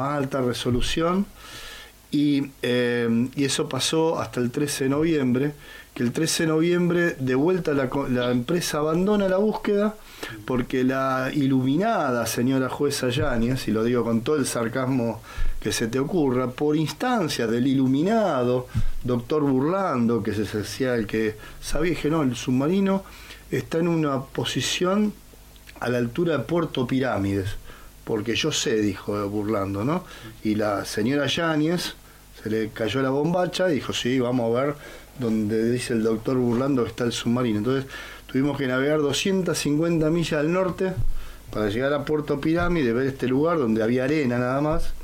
más alta resolución, y eso pasó hasta el 13 de noviembre, que el 13 de noviembre de vuelta la empresa abandona la búsqueda porque la iluminada señora jueza Yáñez, y lo digo con todo el sarcasmo que se te ocurra, por instancias del iluminado doctor Burlando, que se decía el que sabía que no, el submarino está en una posición a la altura de Puerto Pirámides, porque yo sé, dijo Burlando, ¿no? Y la señora Yáñez se le cayó la bombacha y dijo, sí, vamos a ver donde dice el doctor Burlando que está el submarino. Entonces tuvimos que navegar 250 millas al norte para llegar a Puerto Pirámide, ver este lugar donde había arena nada más.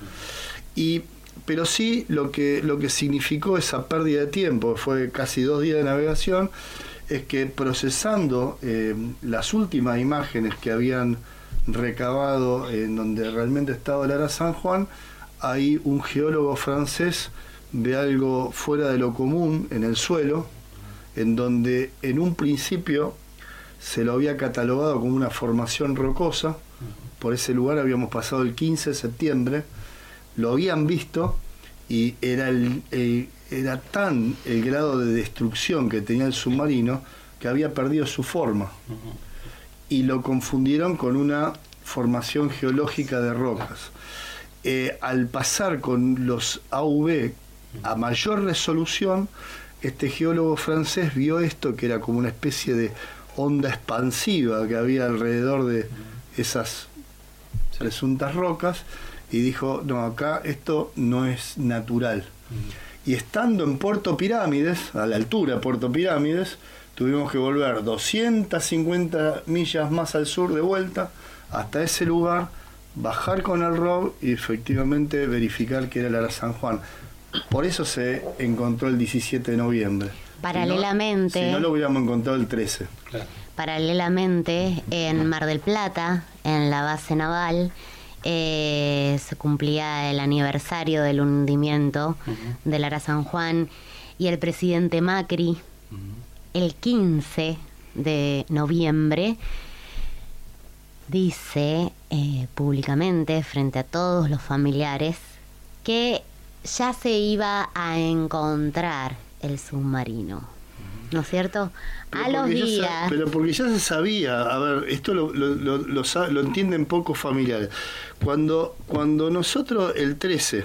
Pero sí lo que significó esa pérdida de tiempo, fue casi 2 días de navegación, es que procesando las últimas imágenes que habían recabado en donde realmente estaba el Ara San Juan, ahí un geólogo francés ve algo fuera de lo común en el suelo, en donde en un principio se lo había catalogado como una formación rocosa. Por ese lugar habíamos pasado el 15 de septiembre, lo habían visto y era tan el grado de destrucción que tenía el submarino que había perdido su forma, y lo confundieron con una formación geológica de rocas. Al pasar con los AUV a mayor resolución, este geólogo francés vio esto, que era como una especie de onda expansiva que había alrededor de esas presuntas rocas, y dijo, no, acá esto no es natural. Y estando en Puerto Pirámides, a la altura de Puerto Pirámides, tuvimos que volver 250 millas más al sur de vuelta hasta ese lugar, bajar con el ROV y efectivamente verificar que era el Ara San Juan. Por eso se encontró el 17 de noviembre. Paralelamente, si no lo hubiéramos encontrado el 13. Claro. Paralelamente, en Mar del Plata, en la base naval, se cumplía el aniversario del hundimiento del Ara San Juan, y el presidente Macri, el 15 de noviembre, dice públicamente frente a todos los familiares que ya se iba a encontrar el submarino, ¿no es cierto? Pero a los días. Pero porque ya se sabía. A ver, esto lo entienden pocos familiares. Cuando nosotros el 13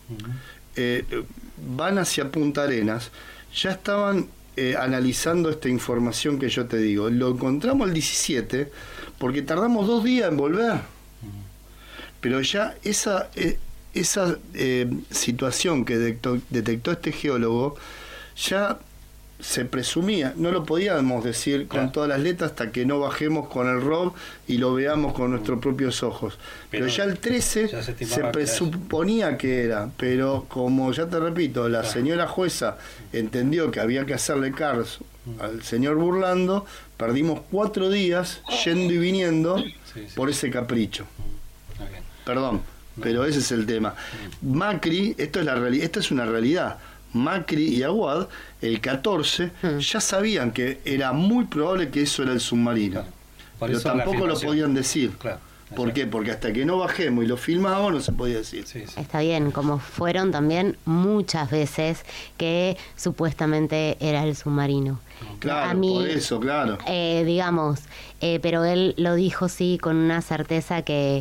van hacia Punta Arenas, ya estaban analizando esta información que yo te digo. Lo encontramos el 17 porque tardamos 2 días en volver. Pero ya esa situación que detectó este geólogo ya se presumía, no lo podíamos decir con todas las letras hasta que no bajemos con el ROV y lo veamos con nuestros propios ojos. Pero ya el 13 se presuponía que era, pero como ya te repito, la señora jueza entendió que había que hacerle caso al señor Burlando, perdimos 4 días yendo y viniendo por ese capricho. Perdón, pero ese es el tema. Macri, esto es una realidad. Macri y Aguad, el 14, ya sabían que era muy probable que eso era el submarino. Pero tampoco lo podían decir. Claro. ¿Por qué? Porque hasta que no bajemos y lo filmamos no se podía decir. Está bien, como fueron también muchas veces que supuestamente era el submarino. Claro, a mí, por eso, claro. Digamos, pero él lo dijo sí con una certeza que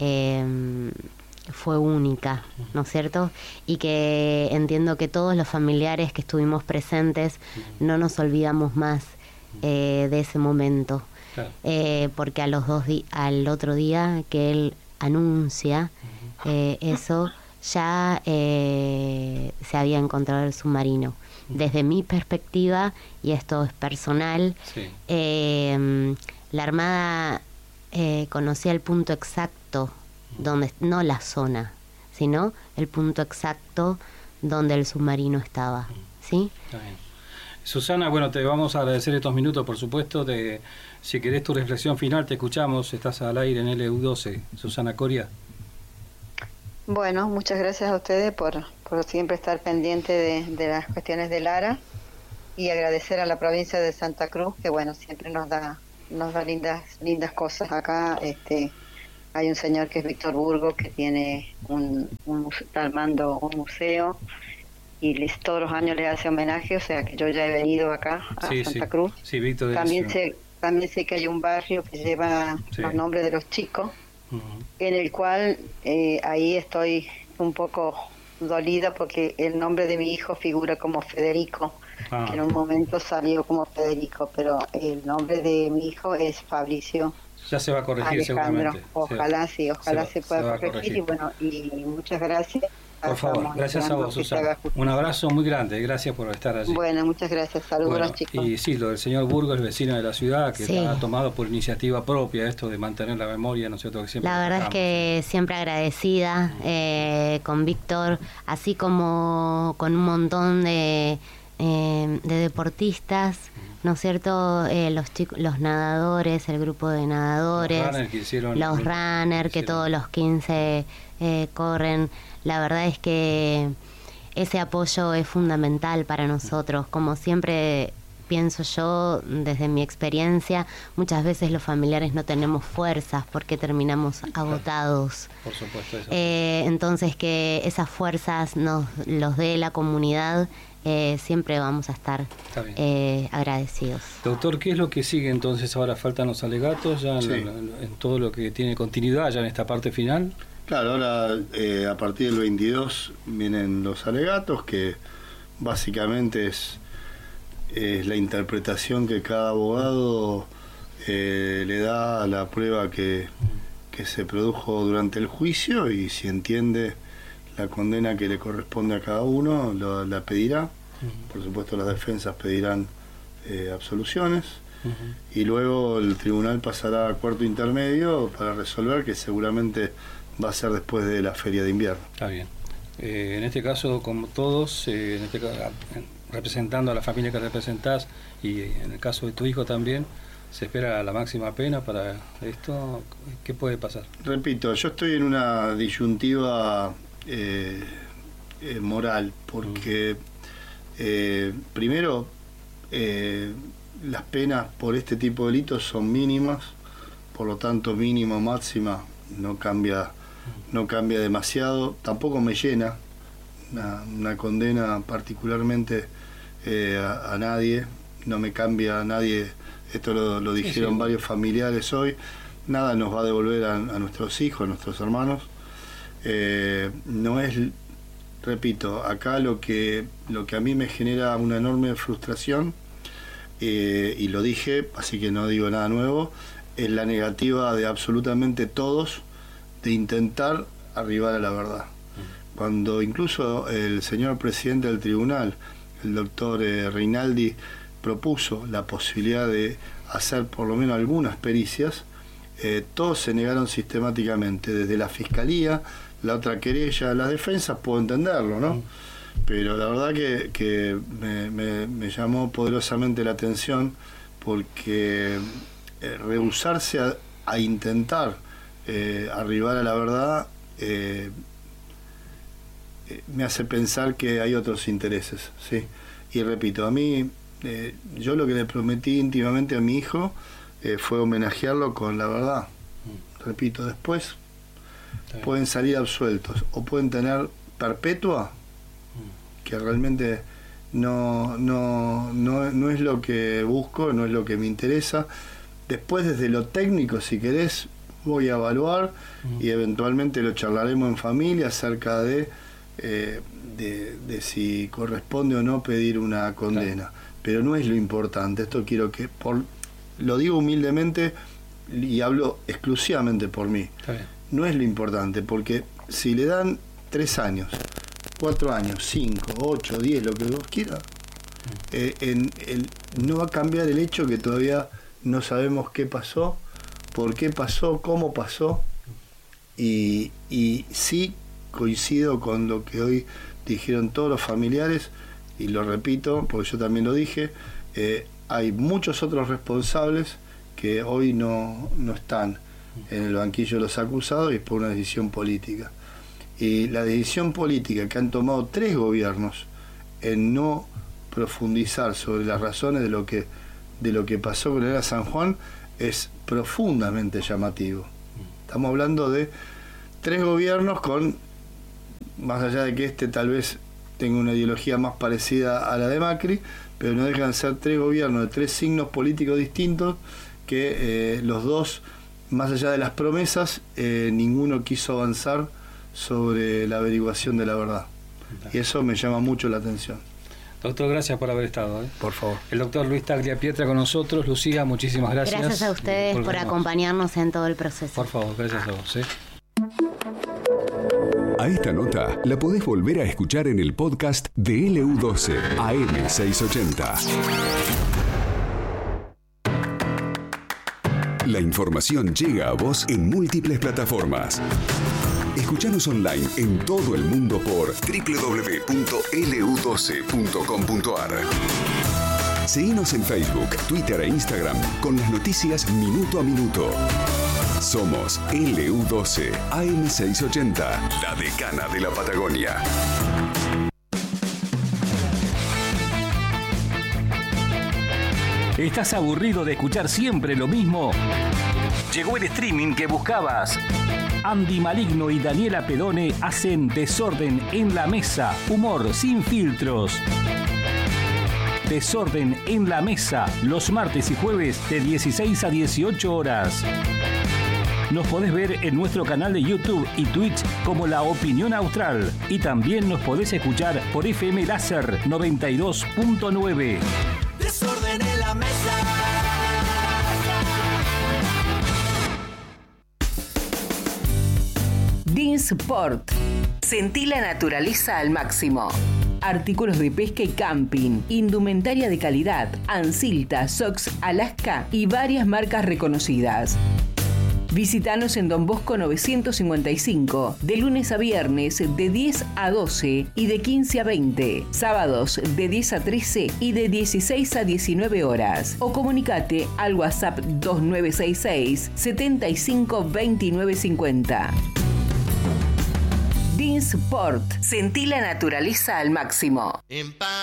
fue única, ¿no es cierto? Y que entiendo que todos los familiares que estuvimos presentes no nos olvidamos más de ese momento. Claro. Porque al otro día que él anuncia eso, ya se había encontrado el submarino. Desde mi perspectiva, y esto es personal, la Armada conocía el punto exacto donde, no la zona, sino el punto exacto donde el submarino estaba, ¿sí? Está bien. Susana, bueno, te vamos a agradecer estos minutos, por supuesto. Si querés tu reflexión final, te escuchamos. Estás al aire en LU12. Susana Coria. Bueno, muchas gracias a ustedes por siempre estar pendiente de las cuestiones del ARA, y agradecer a la provincia de Santa Cruz, que bueno, siempre nos da lindas cosas acá, hay un señor que es Víctor Burgo, que tiene está armando un museo y todos los años le hace homenaje, o sea que yo ya he venido acá a Santa Cruz. Sí, Víctor. También sé que hay un barrio que lleva los nombres de los chicos, en el cual ahí estoy un poco dolida porque el nombre de mi hijo figura como Federico, que en un momento salió como Federico, pero el nombre de mi hijo es Fabricio. Ya se va a corregir seguramente. Ojalá se pueda corregir. Y bueno, y muchas gracias. Por favor, gracias a vos, Susana. Un abrazo muy grande, gracias por estar allí. Bueno, muchas gracias, saludos chicos. Y sí, lo del señor Burgo, el vecino de la ciudad, que ha tomado por iniciativa propia esto de mantener la memoria, ¿no es cierto? Que siempre la verdad es que siempre agradecida con Víctor, así como con un montón de deportistas, ¿no es cierto? Los nadadores, el grupo de nadadores, los runners que todos los 15 corren. La verdad es que ese apoyo es fundamental para nosotros. Como siempre pienso yo, desde mi experiencia, muchas veces los familiares no tenemos fuerzas porque terminamos agotados. Por supuesto, eso. Entonces que esas fuerzas nos los dé la comunidad, siempre vamos a estar agradecidos. Doctor, ¿qué es lo que sigue entonces? Ahora faltan los alegatos ya en todo lo que tiene continuidad ya en esta parte final. Claro, ahora a partir del 22 vienen los alegatos, que básicamente es la interpretación que cada abogado le da a la prueba que se produjo durante el juicio, y si entiende la condena que le corresponde a cada uno, la pedirá. Por supuesto, las defensas pedirán absoluciones, y luego el tribunal pasará a cuarto intermedio para resolver, que seguramente va a ser después de la feria de invierno. Está bien. En este caso, como todos, representando a la familia que representás, y en el caso de tu hijo también, ¿se espera la máxima pena para esto? ¿Qué puede pasar? Repito, yo estoy en una disyuntiva moral, porque primero las penas por este tipo de delitos son mínimas, por lo tanto mínima máxima no cambia demasiado, tampoco me llena una condena particularmente a nadie, no me cambia a nadie, esto lo dijeron varios familiares hoy, nada nos va a devolver a nuestros hijos, a nuestros hermanos. No es, repito, acá lo que a mí me genera una enorme frustración, y lo dije, así que no digo nada nuevo, es la negativa de absolutamente todos de intentar arribar a la verdad. Cuando incluso el señor presidente del tribunal, el doctor Rinaldi, propuso la posibilidad de hacer por lo menos algunas pericias, todos se negaron sistemáticamente, desde la fiscalía, la otra querella, las defensas, puedo entenderlo, ¿no? Pero la verdad que me llamó poderosamente la atención, porque rehusarse a intentar arribar a la verdad me hace pensar que hay otros intereses, ¿sí? Y repito, a mí, yo lo que le prometí íntimamente a mi hijo fue homenajearlo con la verdad. Repito, después pueden salir absueltos o pueden tener perpetua, que realmente no es lo que busco, no es lo que me interesa. Después, desde lo técnico, si querés, voy a evaluar y eventualmente lo charlaremos en familia acerca de si corresponde o no pedir una condena. Pero no es lo importante. Esto quiero que, lo digo humildemente y hablo exclusivamente por mí. No es lo importante, porque si le dan 3 años, 4 años, 5, 8, 10, lo que vos quieras, no va a cambiar el hecho que todavía no sabemos qué pasó, por qué pasó, cómo pasó, y sí coincido con lo que hoy dijeron todos los familiares, y lo repito porque yo también lo dije, hay muchos otros responsables que hoy no están en el banquillo de los acusados, y es por una decisión política. Y la decisión política que han tomado 3 gobiernos en no profundizar sobre las razones de lo que pasó con el San Juan es profundamente llamativo. Estamos hablando de 3 gobiernos con, más allá de que tal vez tenga una ideología más parecida a la de Macri, pero no dejan de ser 3 gobiernos de 3 signos políticos distintos que los dos, más allá de las promesas, ninguno quiso avanzar sobre la averiguación de la verdad. Y eso me llama mucho la atención. Doctor, gracias por haber estado. Por favor. El doctor Luis Tagliapietra con nosotros. Lucía, muchísimas gracias. Gracias a ustedes por acompañarnos en todo el proceso. Por favor, gracias a vos. A esta nota la podés volver a escuchar en el podcast de LU12 AM680. La información llega a vos en múltiples plataformas. Escuchanos online en todo el mundo por www.lu12.com.ar. Seguinos en Facebook, Twitter e Instagram con las noticias minuto a minuto. Somos LU12 AM680, la decana de la Patagonia. ¿Estás aburrido de escuchar siempre lo mismo? Llegó el streaming que buscabas. Andy Maligno y Daniela Pedone hacen Desorden en la Mesa, humor sin filtros. Desorden en la Mesa, los martes y jueves de 16 a 18 horas. Nos podés ver en nuestro canal de YouTube y Twitch como La Opinión Austral. Y también nos podés escuchar por FM Láser 92.9. Desorden en la Mesa. Dinsport. Sentí la naturaleza al máximo. Artículos de pesca y camping, indumentaria de calidad, Ansilta, Sox, Alaska y varias marcas reconocidas. Visítanos en Don Bosco 955, de lunes a viernes de 10 a 12 y de 15 a 20, sábados de 10 a 13 y de 16 a 19 horas. O comunicate al WhatsApp 2966 75 29 50. Dinsport. Sentí la naturaleza al máximo.